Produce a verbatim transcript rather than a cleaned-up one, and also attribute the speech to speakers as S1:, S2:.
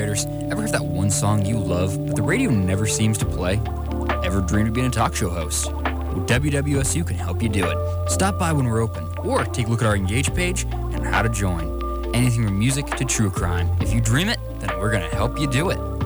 S1: songwriters, ever have that one song you love, but the radio never seems to play? Ever dreamed of being a talk show host? Well, W W S U can help you do it. Stop by when we're open, or take a look at our Engage page and how to join. Anything from music to true crime. If you dream it, then we're going to help you do it.